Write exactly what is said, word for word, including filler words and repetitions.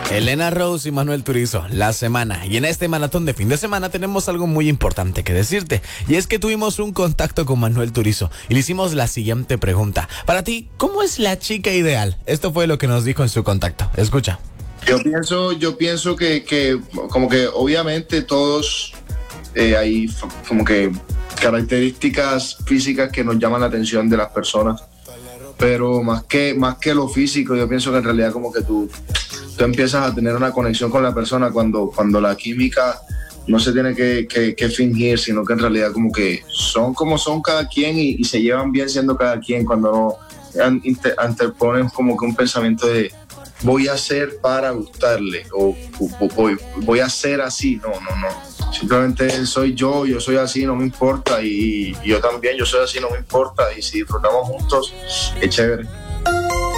Elena Rose y Manuel Turizo, la semana. Y en este maratón de fin de semana tenemos algo muy importante que decirte. Y es que tuvimos un contacto con Manuel Turizo y le hicimos la siguiente pregunta. Para ti, ¿cómo es la chica ideal? Esto fue lo que nos dijo en su contacto. Escucha. Yo pienso, yo pienso que, que como que obviamente todos eh, hay f- como que características físicas que nos llaman la atención de las personas. Pero más que, más que lo físico, yo pienso que en realidad como que tú, tú empiezas a tener una conexión con la persona cuando, cuando la química no se tiene que, que, que fingir, sino que en realidad como que son como son cada quien y, y se llevan bien siendo cada quien cuando no an- inter- interponen como que un pensamiento de voy a hacer para gustarle o, o- o voy, voy a ser así, no, no, no. Simplemente soy yo, yo soy así, no me importa y, y yo también, yo soy así, no me importa y si disfrutamos juntos, es chévere.